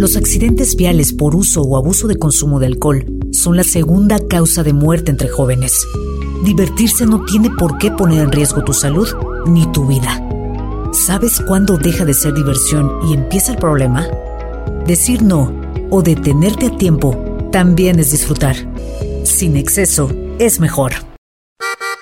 Los accidentes viales por uso o abuso de consumo de alcohol son la segunda causa de muerte entre jóvenes. Divertirse no tiene por qué poner en riesgo tu salud ni tu vida. ¿Sabes cuándo deja de ser diversión y empieza el problema? Decir no o detenerte a tiempo también es disfrutar. Sin exceso es mejor.